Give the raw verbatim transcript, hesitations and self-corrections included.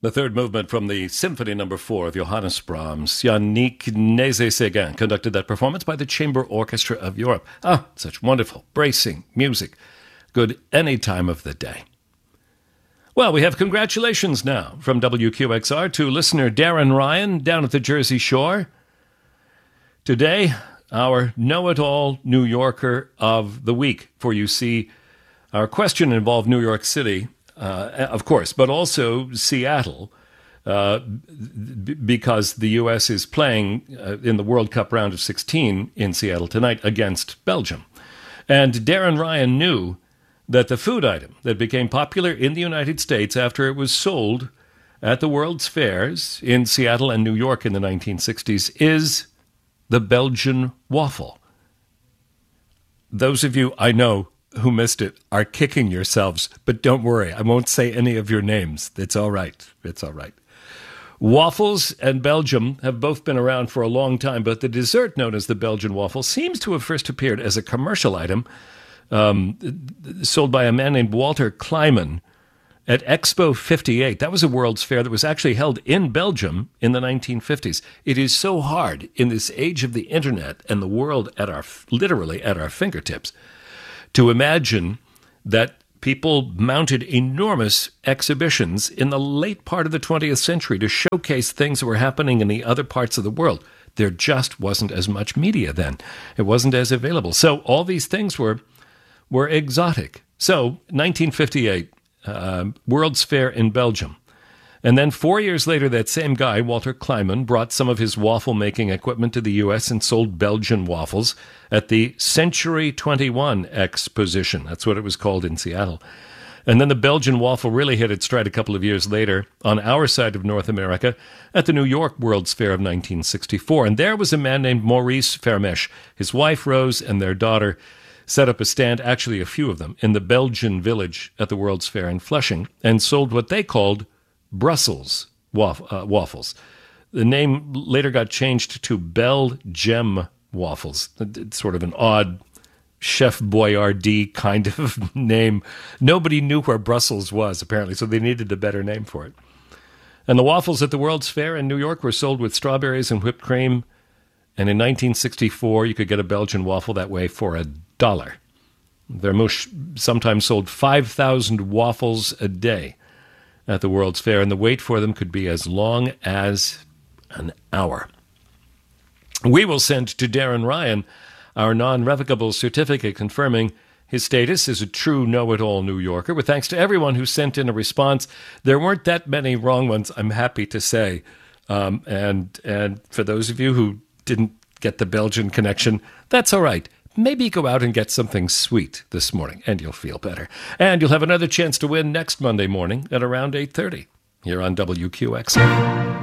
The third movement from the Symphony Number Four of Johannes Brahms. Yannick Nézet-Séguin conducted that performance by the Chamber Orchestra of Europe. Ah, such wonderful, bracing music. Good any time of the day. Well, we have congratulations now from W Q X R to listener Darren Ryan down at the Jersey Shore. Today, our know-it-all New Yorker of the week. For you see, our question involved New York City, uh, of course, but also Seattle, uh, b- because the U S is playing uh, in the World Cup round of sixteen in Seattle tonight against Belgium. And Darren Ryan knew that the food item that became popular in the United States after it was sold at the World's Fairs in Seattle and New York in the nineteen sixties is the Belgian waffle. Those of you I know who missed it are kicking yourselves, but don't worry, I won't say any of your names. It's all right. It's all right. Waffles and Belgium have both been around for a long time, but the dessert known as the Belgian waffle seems to have first appeared as a commercial item um, sold by a man named Walter Kleiman at Expo fifty-eight. That was a World's Fair that was actually held in Belgium in the nineteen fifties. It is so hard in this age of the internet and the world at our literally at our fingertips to imagine that people mounted enormous exhibitions in the late part of the twentieth century to showcase things that were happening in the other parts of the world. There just wasn't as much media then. It wasn't as available. So all these things were were exotic. So nineteen fifty-eight, uh, World's Fair in Belgium. And then four years later, that same guy, Walter Kleiman, brought some of his waffle-making equipment to the U S and sold Belgian waffles at the Century twenty-one Exposition. That's what it was called in Seattle. And then the Belgian waffle really hit its stride a couple of years later on our side of North America at the New York World's Fair of nineteen sixty-four. And there was a man named Maurice Fermesch. His wife, Rose, and their daughter set up a stand, actually a few of them, in the Belgian village at the World's Fair in Flushing and sold what they called Brussels waff- uh, waffles. The name later got changed to Bel-Gem waffles. It's sort of an odd Chef Boyardee kind of name. Nobody knew where Brussels was, apparently, so they needed a better name for it. And the waffles at the World's Fair in New York were sold with strawberries and whipped cream. And in nineteen sixty-four, you could get a Belgian waffle that way for a dollar. Vermouche sometimes sold five thousand waffles a day at the World's Fair, and the wait for them could be as long as an hour. We will send to Darren Ryan our non-revocable certificate confirming his status as a true know-it-all New Yorker, with thanks to everyone who sent in a response. There weren't that many wrong ones, I'm happy to say. Um, and and for those of you who didn't get the Belgian connection, that's all right. Maybe go out and get something sweet this morning, and you'll feel better. And you'll have another chance to win next Monday morning at around eight thirty here on W Q X R.